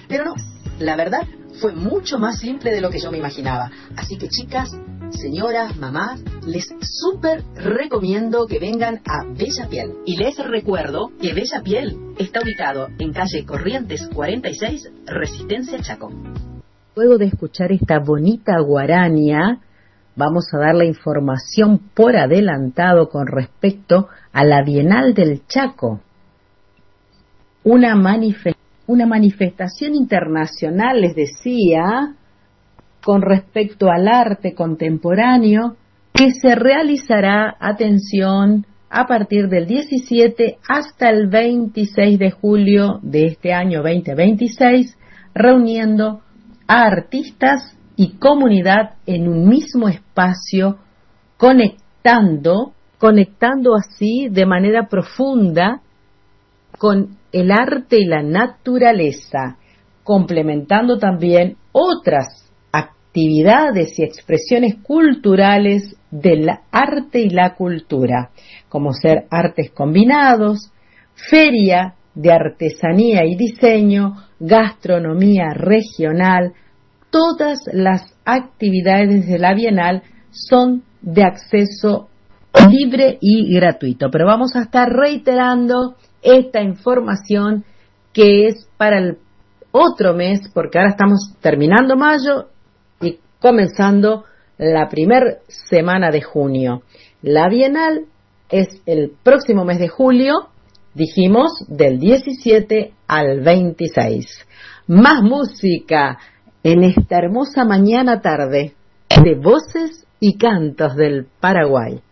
Pero no, la verdad fue mucho más simple de lo que yo me imaginaba. Así que chicas, señoras, mamás, les súper recomiendo que vengan a Bella Piel. Y les recuerdo que Bella Piel está ubicado en calle Corrientes 46, Resistencia Chaco. Luego de escuchar esta bonita guarania, vamos a dar la información por adelantado con respecto a la Bienal del Chaco. Una manifestación internacional, les decía, con respecto al arte contemporáneo, que se realizará, atención, a partir del 17 hasta el 26 de julio de este año 2026, reuniendo a artistas y comunidad en un mismo espacio, conectando así de manera profunda con el arte y la naturaleza, complementando también otras actividades y expresiones culturales del arte y la cultura, como ser artes combinados, feria de artesanía y diseño, gastronomía regional. Todas las actividades de la Bienal son de acceso libre y gratuito, pero vamos a estar reiterando esta información que es para el otro mes, porque ahora estamos terminando mayo y comenzando la primera semana de junio. La Bienal es el próximo mes de julio, dijimos, del 17 al 26. Más música en esta hermosa mañana tarde de voces y cantos del Paraguay.